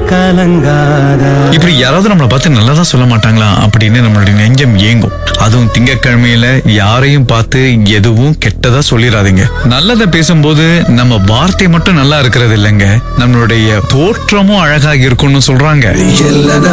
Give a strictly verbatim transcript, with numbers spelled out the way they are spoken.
கலங்காதா. இப்படி யாராவது நம்மளை பார்த்து நல்லதான் சொல்ல மாட்டாங்களா அப்படின்னு நம்மளுடைய நெஞ்சம் ஏங்கும். அதுவும் திங்கட்கிழமையில யாரையும் பார்த்து எதுவும் கெட்டதா சொல்லிடாதீங்க. நல்லதை பேசும்போது நம்ம வார்த்தை மட்டும் நல்லா இருக்கிறது இல்லைங்க, நம்மளுடைய தோற்றமும் அழகாக இருக்கும்னு சொல்றாங்க.